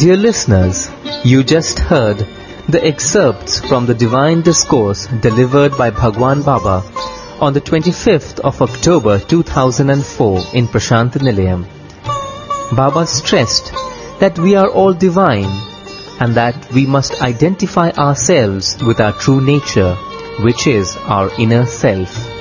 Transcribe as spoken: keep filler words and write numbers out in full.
Dear listeners, you just heard the excerpts from the Divine Discourse delivered by Bhagwan Baba on the twenty-fifth of October two thousand four in Prashant Nilayam. Baba stressed that we are all divine and that we must identify ourselves with our true nature, which is our inner self.